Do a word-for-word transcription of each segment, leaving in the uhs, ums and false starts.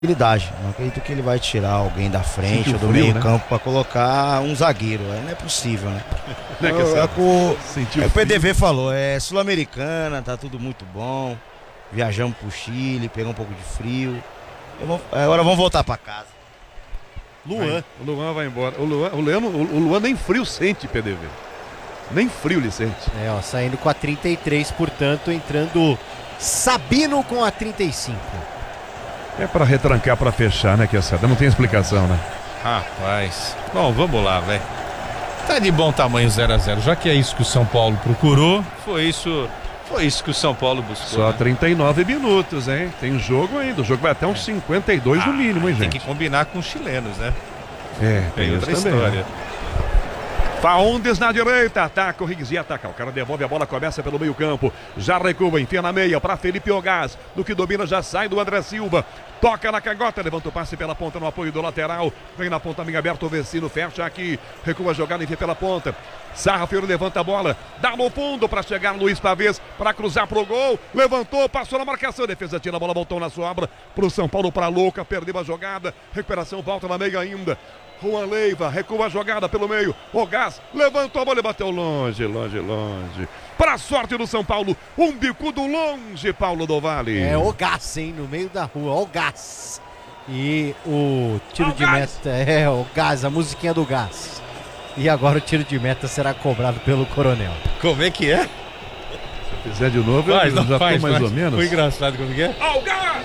habilidade. Não acredito que ele vai tirar alguém da frente Sentiu ou do frio, meio né? campo para colocar um zagueiro. Aí não é possível, né? Não é que é, essa- é o, sentiu é o P D V frio. falou, é sul-americana, tá tudo muito bom. Viajamos pro Chile, pegamos um pouco de frio. Eu vou- agora vamos voltar para casa. Luan. O Luan vai embora. O Luan, o Luan, o Luan nem frio sente, P D V. Nem frio ele sente. É, ó, saindo com a trinta e três, portanto, entrando Sabino com a trinta e cinco. É pra retrancar, pra fechar, né, que essa não tem explicação, né? Rapaz. Bom, vamos lá, velho. Tá de bom tamanho zero a zero. Já que é isso que o São Paulo procurou, foi isso, foi isso que o São Paulo buscou. Só né? trinta e nove minutos, hein? Tem jogo ainda. O jogo vai até uns cinquenta e dois no Ah, mínimo, hein, Tem gente? que combinar com os chilenos, né? É, Tem tem outra isso também, história. né? Faundes na direita, ataca o Riggs e ataca. O cara devolve a bola, começa pelo meio campo. Já recua, enfia na meia para Felipe Ogás. No que domina, já sai do André Silva. Toca na canhota, levanta o passe pela ponta no apoio do lateral. Vem na ponta, amigo aberto, o Vecino fecha aqui. Recua a jogada, enfia pela ponta. Sarrafeiro levanta a bola, dá no fundo para chegar Luiz Pavês, para cruzar pro gol. Levantou, passou na marcação. Defesa tira a bola, voltou na sobra. Pro São Paulo, para Louca, perdeu a jogada. Recuperação, volta na meia ainda. Juan Leiva, recua a jogada pelo meio. O Gás levantou a bola e bateu longe, longe, longe. Para a sorte do São Paulo, um bicudo longe, Paulo do Vale. É o Gás, hein, no meio da rua, ó o Gás. E o tiro Ó o de Gás. meta, é o Gás, a musiquinha do Gás. E agora o tiro de meta será cobrado pelo Coronel. Como é que é? Se fizer de novo, Faz, eu não já faz, tô mais faz. ou menos. Foi engraçado como que é? Ó o Gás!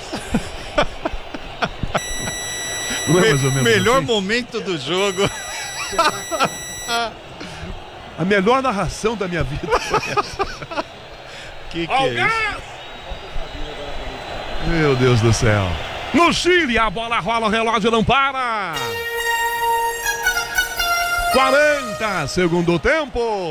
Não é mais ou menos Melhor assim? momento do jogo. A melhor narração da minha vida. Que que é isso? Meu Deus do céu. No Chile, a bola rola, o relógio não para. quarenta, segundo tempo.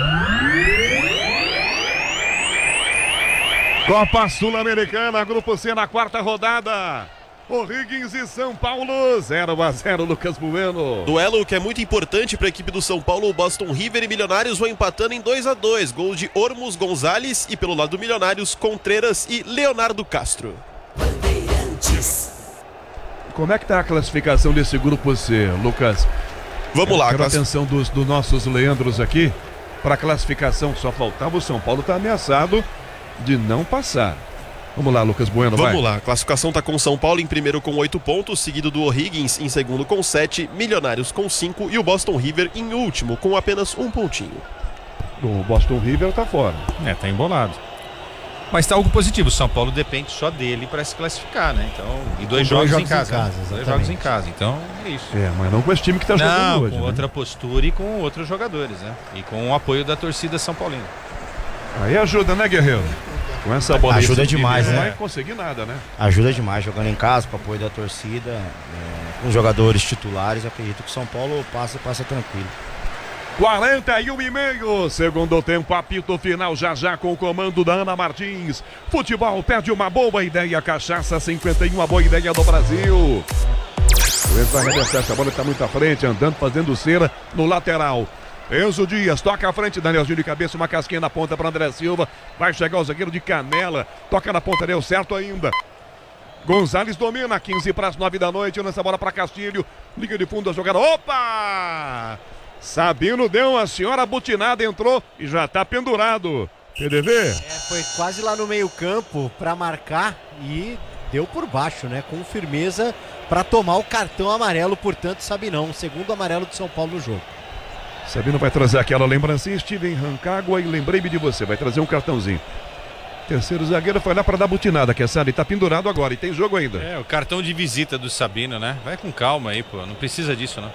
Copa Sul-Americana, Grupo C na quarta rodada. O'Higgins e São Paulo, zero a zero, Lucas Bueno. Duelo que é muito importante para a equipe do São Paulo. O Boston River e Milionários vão empatando em dois a dois. Gol de Ormus Gonzalez e pelo lado do Milionários, Contreras e Leonardo Castro. Como é que tá a classificação desse Grupo C, Lucas? Vamos lá, Quero a class... atenção dos, dos nossos Leandros aqui. Para a classificação, só faltava o São Paulo estar ameaçado de não passar. Vamos lá, Lucas Bueno, vai. Vamos lá, a classificação está com São Paulo em primeiro com oito pontos, seguido do O'Higgins em segundo com sete, Milionários com cinco e o Boston River em último com apenas um pontinho. O Boston River tá fora. É, tá embolado. Mas tá algo positivo. O São Paulo depende só dele para se classificar, né? Então, e dois, Com jogos, dois jogos em em casa. casa, né? Dois exatamente. jogos em casa. Então, é isso. É, mas não com esse time que tá jogando Não, hoje. com né? outra postura e com outros jogadores, né? E com o apoio da torcida São Paulina. Aí ajuda, né, Guerreiro? Com essa bola aí, Ajuda esse time demais, não né? vai conseguir nada, né? Ajuda demais jogando em casa, com apoio da torcida, é, com os jogadores titulares. Acredito que o São Paulo passa, passa tranquilo. quarenta e um e meio, segundo tempo, apito final já já com o comando da Ana Martins. Futebol perde uma boa ideia, cachaça cinquenta e um, a boa ideia do Brasil. O Enzo vai arremessar essa bola, está muito à frente, andando, fazendo cera no lateral. Enzo Dias, toca à frente, Danielzinho de cabeça, uma casquinha na ponta para André Silva. Vai chegar o zagueiro de Canela, toca na ponta, deu certo ainda. Gonzalez domina, quinze para as nove da noite, lança a bola para Castilho. Liga de fundo a jogada, opa! Sabino deu uma senhora butinada, entrou e já tá pendurado. P D V? É, foi quase lá no meio campo para marcar e deu por baixo, né? Com firmeza para tomar o cartão amarelo, portanto, Sabinão, o segundo amarelo de São Paulo no jogo. Sabino vai trazer aquela lembrancinha, estive em Rancagua e lembrei-me de você, vai trazer um cartãozinho. Terceiro zagueiro foi lá para dar butinada, que essa ali tá pendurado agora e tem jogo ainda. É, o cartão de visita do Sabino, né? Vai com calma aí, pô. Não precisa disso, não.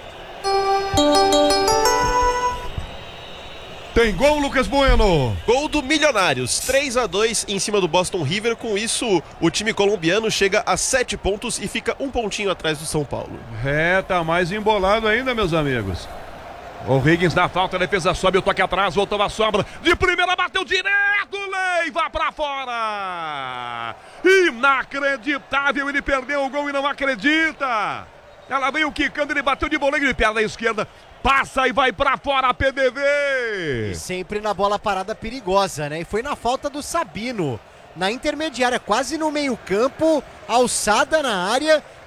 Tem gol, Lucas Bueno. Gol do Milionários, três a dois em cima do Boston River. Com isso, o time colombiano chega a sete pontos e fica um pontinho atrás do São Paulo. É, tá mais embolado ainda, meus amigos. O Higgins na falta, a defesa sobe, o toque atrás, voltou a sobra. De primeira, bateu direto, Leiva pra fora. Inacreditável, ele perdeu o gol e não acredita. Ela veio quicando, ele bateu de boleiro de perna esquerda. Passa e vai pra fora, P D V. E sempre na bola parada perigosa, né? E foi na falta do Sabino. na intermediária, quase no meio campo, alçada na área.